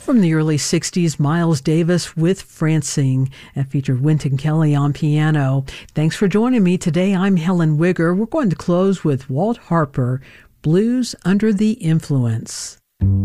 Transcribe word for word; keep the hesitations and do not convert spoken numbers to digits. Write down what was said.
From the early sixties, Miles Davis with Francing. That featured Wynton Kelly on piano. Thanks for joining me today. I'm Helen Wigger. We're going to close with Walt Harper, Blues Under the Influence.